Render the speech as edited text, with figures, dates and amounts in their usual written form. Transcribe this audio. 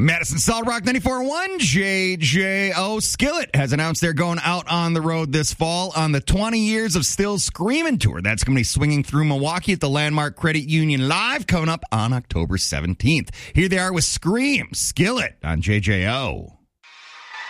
Madison Solid Rock 94.1, JJO. Skillet has announced they're going out on the road this fall on the 20 Years of Still Screaming tour. That's going to be swinging through Milwaukee at the Landmark Credit Union Live, coming up on October 17th. Here they are with Scream, Skillet on JJO.